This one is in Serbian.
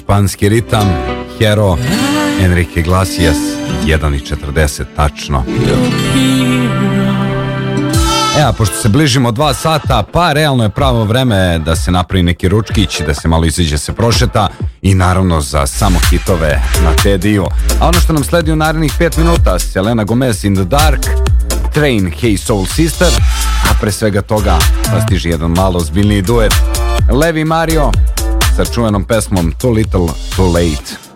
španski ritam, Hero, Enrique Iglesias, 1:40 tačno. A pošto se bližimo 2 sata, pa realno je pravo vreme da se napravi neki ručkić, da se malo izađe, se prošeta i naravno za samo hitove na Tediju. A ono što nam sledi u narednih 5 minuta, Selena Gomez In The Dark, Train, Hey Soul Sister, a pre svega toga pa stiže jedan malo ozbiljniji duet, Levi Mario sa čuvenom pesmom Too Little Too Late.